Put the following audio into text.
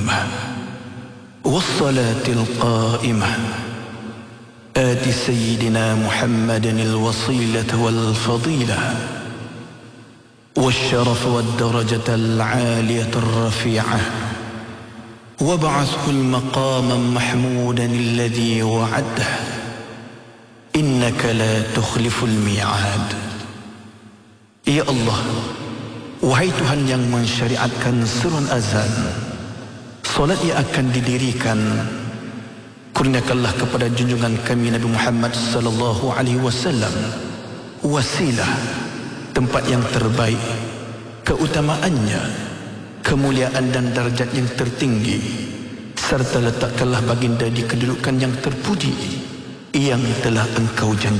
القيمة والصلاة القائمة آت سيدنا محمدا الوصيلة والفضيلة والشرف والدرجة العالية الرفيعة وابعثه المقام محمودا الذي وعده إنك لا تخلف الميعاد. Ya Allah, wahai Tuhan yang mensyariatkan serun azan, solat yang akan didirikan, kurniakanlah kepada junjungan kami Nabi Muhammad sallallahu alaihi wasallam wasilah, tempat yang terbaik, keutamaannya, kemuliaan dan darjat yang tertinggi, serta letakkanlah baginda di kedudukan yang terpuji yang telah Engkau janjikan.